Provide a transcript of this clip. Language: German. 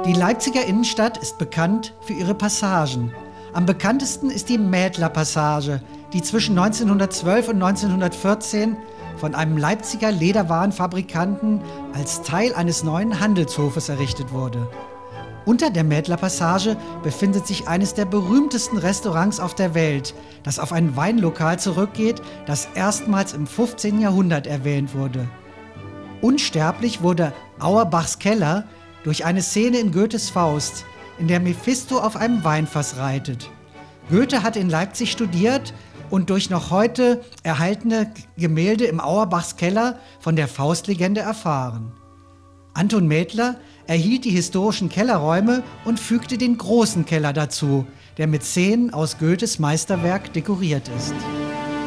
Die Leipziger Innenstadt ist bekannt für ihre Passagen. Am bekanntesten ist die Mädler-Passage, die zwischen 1912 und 1914 von einem Leipziger Lederwarenfabrikanten als Teil eines neuen Handelshofes errichtet wurde. Unter der Mädler-Passage befindet sich eines der berühmtesten Restaurants auf der Welt, das auf ein Weinlokal zurückgeht, das erstmals im 15. Jahrhundert erwähnt wurde. Unsterblich wurde Auerbachs Keller durch eine Szene in Goethes Faust, in der Mephisto auf einem Weinfass reitet. Goethe hat in Leipzig studiert und durch noch heute erhaltene Gemälde im Auerbachs Keller von der Faustlegende erfahren. Anton Mädler erhielt die historischen Kellerräume und fügte den großen Keller dazu, der mit Szenen aus Goethes Meisterwerk dekoriert ist.